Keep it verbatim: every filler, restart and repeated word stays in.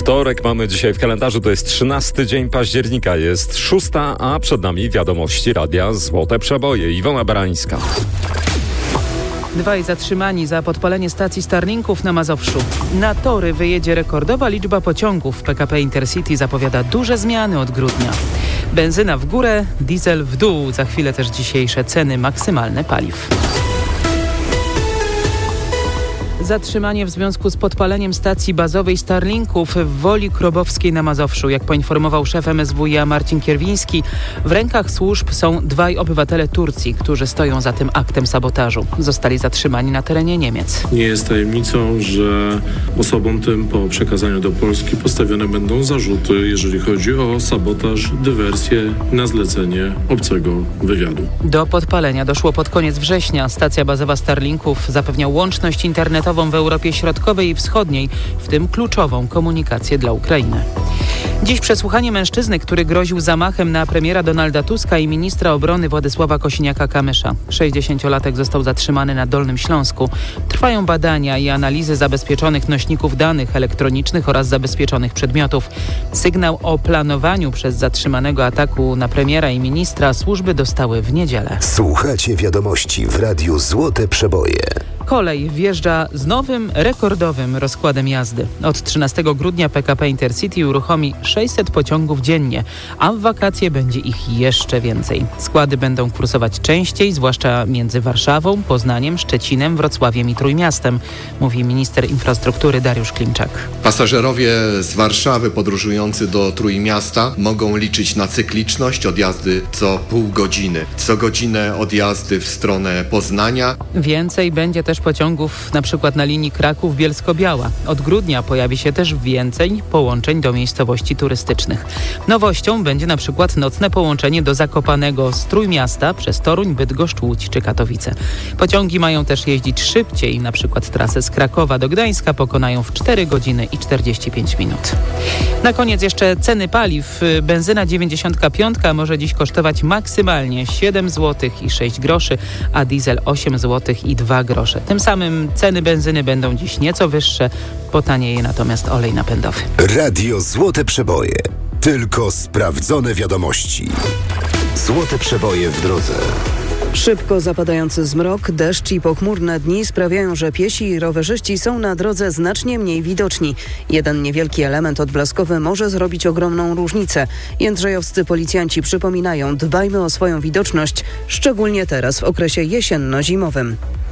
Wtorek mamy dzisiaj w kalendarzu, to jest trzynasty dzień października, jest szósta, a przed nami wiadomości radia Złote Przeboje. Iwona Barańska. Dwaj zatrzymani za podpalenie stacji Starlinków na Mazowszu. Na tory wyjedzie rekordowa liczba pociągów. P K P Intercity zapowiada duże zmiany od grudnia. Benzyna w górę, diesel w dół. Za chwilę też dzisiejsze ceny maksymalne paliw. Zatrzymanie w związku z podpaleniem stacji bazowej Starlinków w Woli Krobowskiej na Mazowszu. Jak poinformował szef M S W i a Marcin Kierwiński, w rękach służb są dwaj obywatele Turcji, którzy stoją za tym aktem sabotażu. Zostali zatrzymani na terenie Niemiec. Nie jest tajemnicą, że osobom tym po przekazaniu do Polski postawione będą zarzuty, jeżeli chodzi o sabotaż, dywersję na zlecenie obcego wywiadu. Do podpalenia doszło pod koniec września. Stacja bazowa Starlinków zapewnia łączność internetową w Europie Środkowej i Wschodniej, w tym kluczową komunikację dla Ukrainy. Dziś przesłuchanie mężczyzny, który groził zamachem na premiera Donalda Tuska i ministra obrony Władysława Kosiniaka-Kamysza. sześćdziesięciolatek został zatrzymany na Dolnym Śląsku. Trwają badania i analizy zabezpieczonych nośników danych elektronicznych oraz zabezpieczonych przedmiotów. Sygnał o planowaniu przez zatrzymanego ataku na premiera i ministra służby dostały w niedzielę. Słuchacie wiadomości w Radiu Złote Przeboje. Kolej wjeżdża z nowym, rekordowym rozkładem jazdy. Od trzynastego grudnia P K P Intercity uruchomi sześćset pociągów dziennie, a w wakacje będzie ich jeszcze więcej. Składy będą kursować częściej, zwłaszcza między Warszawą, Poznaniem, Szczecinem, Wrocławiem i Trójmiastem, mówi minister infrastruktury Dariusz Klimczak. Pasażerowie z Warszawy podróżujący do Trójmiasta mogą liczyć na cykliczność odjazdy co pół godziny, co godzinę odjazdy w stronę Poznania. Więcej będzie też pociągów na przykład na linii Kraków-Bielsko-Biała. Od grudnia pojawi się też więcej połączeń do miejscowości turystycznych. Nowością będzie na przykład nocne połączenie do Zakopanego z Trójmiasta przez Toruń, Bydgoszcz, Łódź czy Katowice. Pociągi mają też jeździć szybciej, na przykład trasę z Krakowa do Gdańska pokonają w cztery godziny i czterdzieści pięć minut. Na koniec jeszcze ceny paliw. Benzyna dziewięćdziesiąt pięć może dziś kosztować maksymalnie siedem złotych i sześć groszy, a diesel osiem złotych i dwa grosze. Tym samym ceny benzyny będą dziś nieco wyższe, potanieje natomiast olej napędowy. Radio Złote Przeboje. Tylko sprawdzone wiadomości. Złote Przeboje w drodze. Szybko zapadający zmrok, deszcz i pochmurne dni sprawiają, że piesi i rowerzyści są na drodze znacznie mniej widoczni. Jeden niewielki element odblaskowy może zrobić ogromną różnicę. Jędrzejowscy policjanci przypominają, dbajmy o swoją widoczność, szczególnie teraz w okresie jesienno-zimowym.